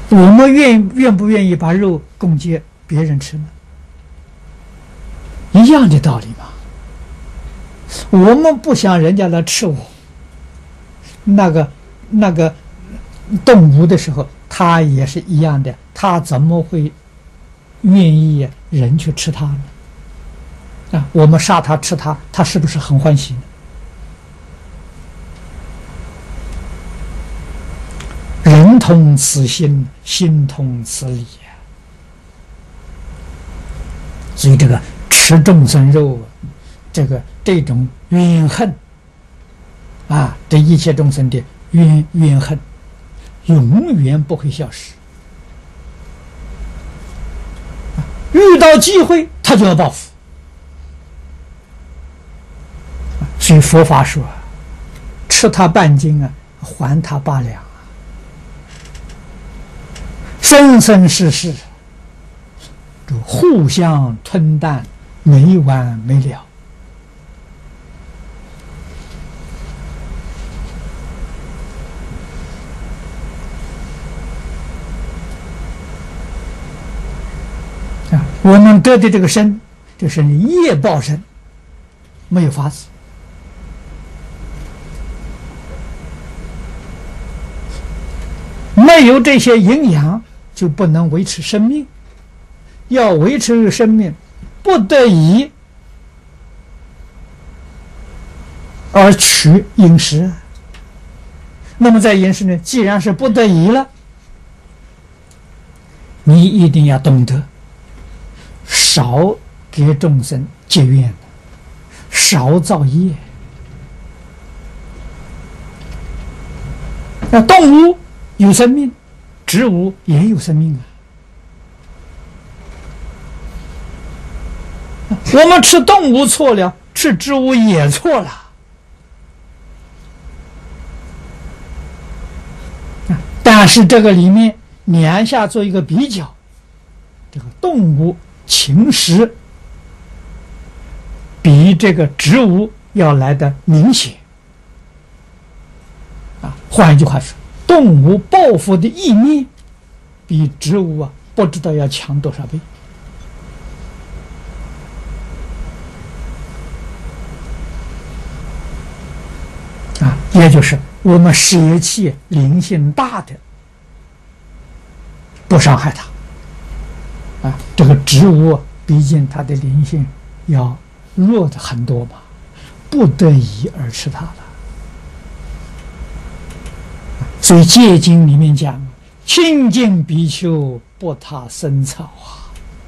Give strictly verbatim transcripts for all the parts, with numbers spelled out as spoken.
我们愿愿不愿意把肉供给别人吃呢？一样的道理嘛。我们不想人家来吃我那个那个动物的时候，它也是一样的，它怎么会愿意人去吃它呢？啊，我们杀它吃它，它是不是很欢喜呢？人同此心，心同此理呀。所以这个吃众生肉，这个这种怨恨啊，对一切众生的怨怨恨，永远不会消失。遇到机会，他就要报复。所以佛法说，吃他半斤啊，还他八两啊，生生世世就互相吞啖，没完没了。啊，我们得的这个身，就是业报身，没有法子。没有这些营养，就不能维持生命。要维持生命，不得已而取饮食。那么在饮食呢，既然是不得已了，你一定要懂得少给众生结怨，少造业。那动物有生命，植物也有生命啊。我们吃动物错了，吃植物也错了。但是这个里面两下做一个比较，这个动物侵蚀比这个植物要来的明显啊。换一句话说，动物报复的意念比植物啊不知道要强多少倍。啊，也就是我们舍弃灵性大的，不伤害它。啊，这个植物毕竟它的灵性要弱的很多嘛，不得已而吃它了。所以《戒经》里面讲：“清净比丘不他生草啊。”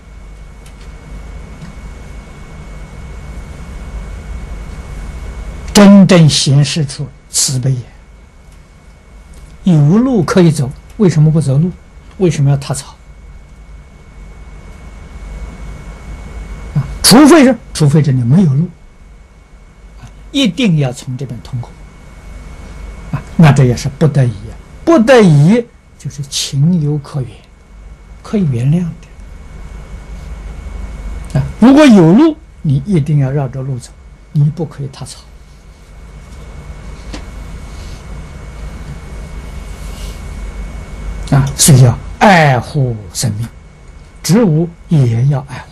真正显示出慈悲也。有路可以走，为什么不走路？为什么要踏草？啊，除非是，除非这里没有路，啊，一定要从这边通过。啊，那这也是不得已啊，不得已就是情有可原，可以原谅的。啊，如果有路，你一定要绕着路走，你不可以踏草。啊，所以要爱护生命，植物也要爱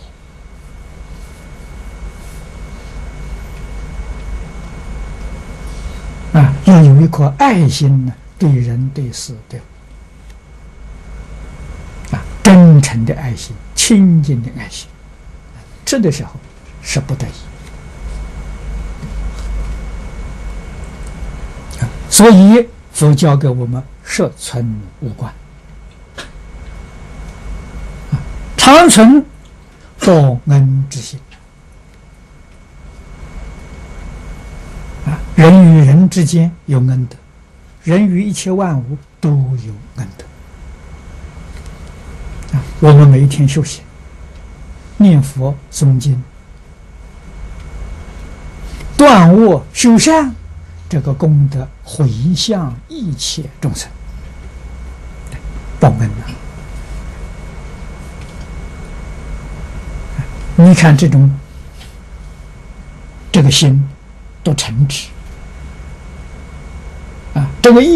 护。啊，要有一颗爱心呢，对人对事对物。啊，真诚的爱心，清净的爱心，这的时候是不得已。啊，所以佛教给我们摄存无关。常存报恩之心啊，人与人之间有恩德，人与一切万物都有恩德啊。我们每一天修行、念佛、诵经、断恶修善，这个功德回向一切众生，报恩啊。你看这种这个心多诚挚啊，这个意